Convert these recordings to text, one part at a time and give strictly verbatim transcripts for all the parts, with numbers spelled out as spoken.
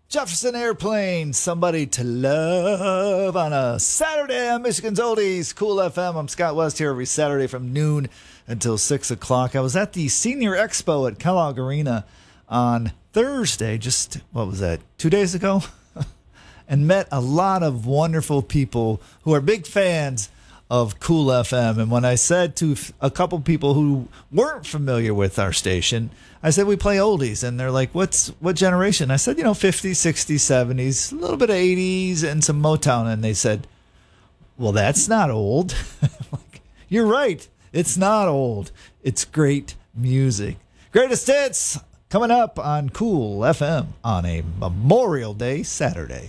Jefferson Airplane, Somebody to Love on a Saturday on Michigan's Oldies, Cool F M. I'm Scott West here every Saturday from noon until six o'clock. I was at the Senior Expo at Kellogg Arena on Thursday, just, what was that, two days ago? And met a lot of wonderful people who are big fans of Cool F M. And when I said to a couple people who weren't familiar with our station, I said, we play oldies. And they're like, what's what generation? I said, you know, fifties, sixties, seventies, a little bit of eighties, and some Motown. And they said, well, that's not old. Like, you're right. It's not old. It's great music. Greatest hits coming up on Cool F M on a Memorial Day Saturday.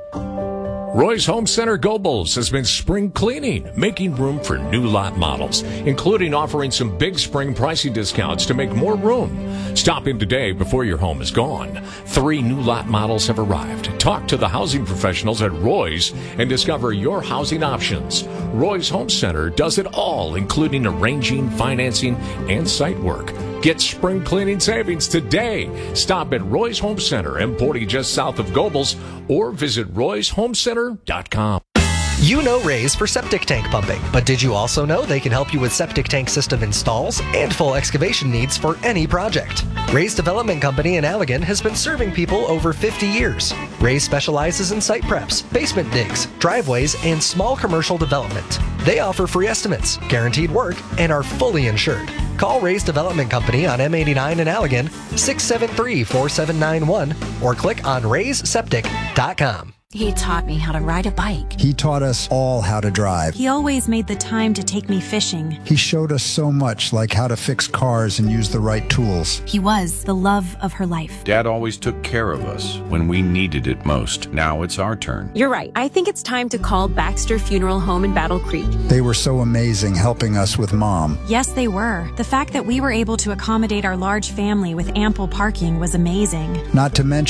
Roy's Home Center Gobles has been spring cleaning, making room for new lot models, including offering some big spring pricing discounts to make more room. Stop in today before your home is gone. Three new lot models have arrived. Talk to the housing professionals at Roy's and discover your housing options. Roy's Home Center does it all, including arranging, financing, and site work. Get spring cleaning savings today. Stop at Roy's Home Center, Emporty just south of Gobles, or visit roys home center dot com. You know Rays for septic tank pumping, but did you also know they can help you with septic tank system installs and full excavation needs for any project? Rays Development Company in Allegan has been serving people over fifty years. Rays specializes in site preps, basement digs, driveways, and small commercial development. They offer free estimates, guaranteed work, and are fully insured. Call Rays Development Company on M eighty-nine in Allegan, six seven three, four seven nine one, or click on rays septic dot com. He taught me how to ride a bike. He taught us all how to drive. He always made the time to take me fishing. He showed us so much, like how to fix cars and use the right tools. He was the love of her life. Dad always took care of us when we needed it most. Now it's our turn. You're right. I think it's time to call Baxter Funeral Home in Battle Creek. They were so amazing helping us with Mom. Yes, they were. The fact that we were able to accommodate our large family with ample parking was amazing. Not to mention